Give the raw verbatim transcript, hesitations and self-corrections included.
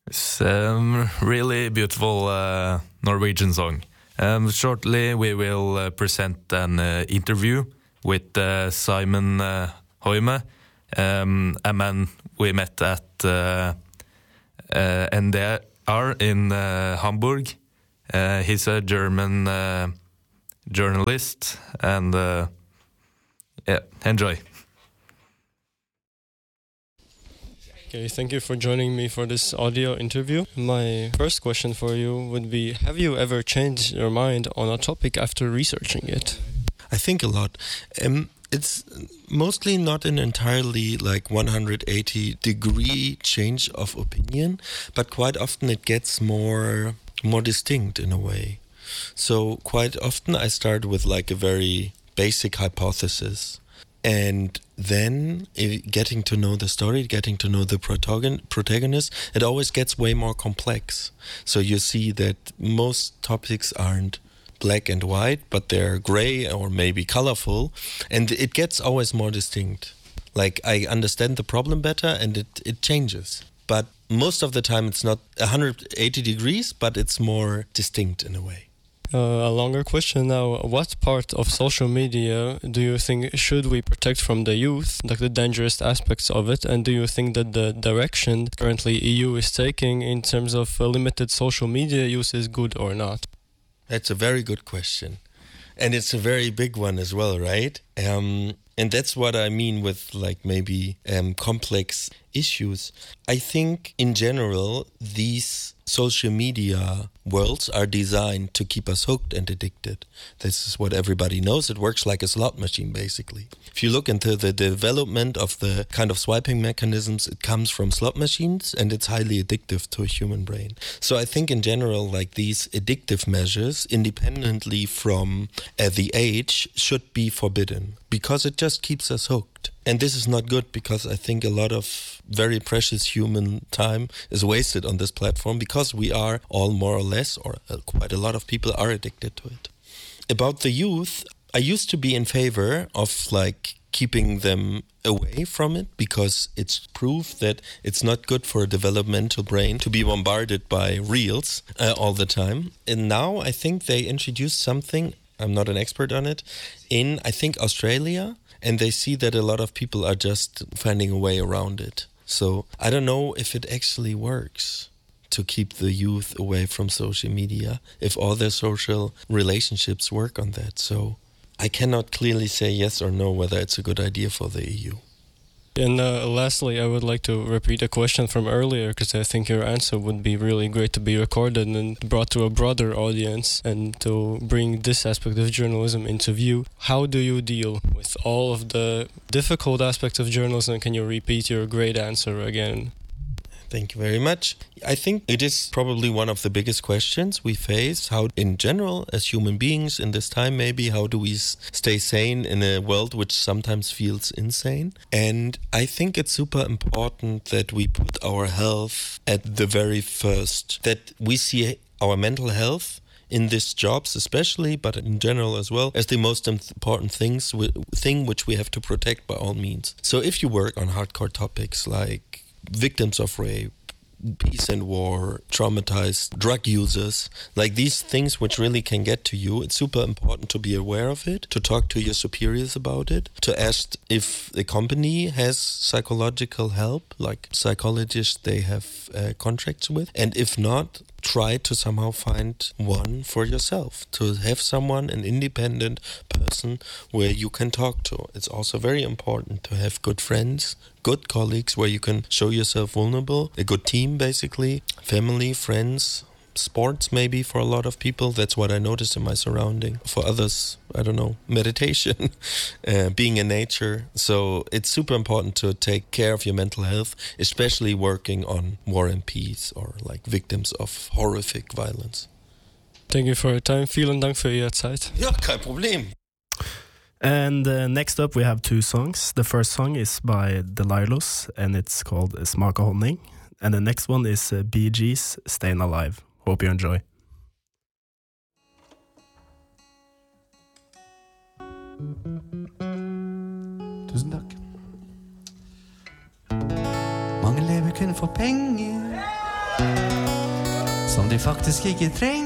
It's a um, really beautiful uh, Norwegian song. Um, shortly we will uh, present an uh, interview with uh, Simon uh, Hoime, um, a man we met at uh, uh, N D R in uh, Hamburg. Uh, he's a German uh, journalist, and uh, yeah, enjoy. Okay, thank you for joining me for this audio interview. My first question for you would be, have you ever changed your mind on a topic after researching it? I think a lot. Um, it's mostly not an entirely like one hundred eighty degree change of opinion, but quite often it gets more more distinct in a way. So quite often I start with like a very basic hypothesis. And then uh, getting to know the story, getting to know the protagon- protagonist, it always gets way more complex. So you see that most topics aren't black and white, but they're gray or maybe colorful. And it gets always more distinct. Like I understand the problem better and it, it changes. But most of the time it's not one hundred eighty degrees, but it's more distinct in a way. Uh, a longer question now. What part of social media do you think should we protect from the youth, like the dangerous aspects of it? And do you think that the direction currently E U is taking in terms of uh, limited social media use is good or not? That's a very good question. And it's a very big one as well, right? Um, and that's what I mean with like maybe um, complex issues. I think in general, these social media worlds are designed to keep us hooked and addicted. This is what everybody knows. It works like a slot machine, basically. If you look into the development of the kind of swiping mechanisms, it comes from slot machines and it's highly addictive to a human brain. So I think in general, like these addictive measures, independently from uh, the age, should be forbidden because it just keeps us hooked. And this is not good because I think a lot of very precious human time is wasted on this platform because we are all more or less, or quite a lot of people are addicted to it. About the youth, I used to be in favor of like keeping them away from it because it's proof that it's not good for a developmental brain to be bombarded by reels uh, all the time. And now I think they introduced something, I'm not an expert on it, in I think Australia. And they see that a lot of people are just finding a way around it. So I don't know if it actually works to keep the youth away from social media, if all their social relationships work on that. So I cannot clearly say yes or no whether it's a good idea for the E U. And uh, lastly, I would like to repeat a question from earlier because I think your answer would be really great to be recorded and brought to a broader audience and to bring this aspect of journalism into view. How do you deal with all of the difficult aspects of journalism? Can you repeat your great answer again? Thank you very much. I think it is probably one of the biggest questions we face. How, in general, as human beings in this time, maybe, how do we s- stay sane in a world which sometimes feels insane? And I think it's super important that we put our health at the very first, that we see our mental health in these jobs especially, but in general as well, as the most important things thing which we have to protect by all means. So if you work on hardcore topics like victims of rape, peace and war, traumatized drug users, like these things which really can get to you, it's super important to be aware of it, to talk to your superiors about it, to ask if the company has psychological help, like psychologists they have uh, contracts with, and if not, try to somehow find one for yourself, to have someone, an independent person where you can talk to. It's also very important to have good friends, good colleagues where you can show yourself vulnerable, a good team basically, family, friends, sports maybe for a lot of people. That's what I noticed in my surrounding. For others, I don't know, meditation, uh, being in nature. So it's super important to take care of your mental health, especially working on war and peace or like victims of horrific violence. Thank you for your time. Vielen Dank für Ihre Zeit. Ja, kein Problem. And uh, next up we have two songs. The first song is by Delilos and it's called Smaka honning. And the next one is uh, Bee Gees, Staying Alive. Hope you enjoy. Tusen takk. Mange lever kun for penger. som de faktisk ikke trenger.